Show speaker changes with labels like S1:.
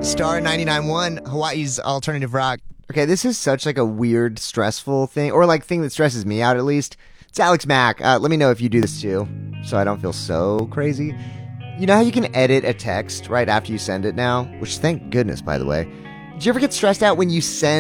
S1: Star 99.1, Hawaii's alternative rock.
S2: Okay, this is such like a weird, stressful thing, or like thing that stresses me out at least. It's Alex Mack. Let me know if you do this too, so I don't feel so crazy. You know how you can edit a text right after you send it now? Which, thank goodness, by the way. Do you ever get stressed out when you send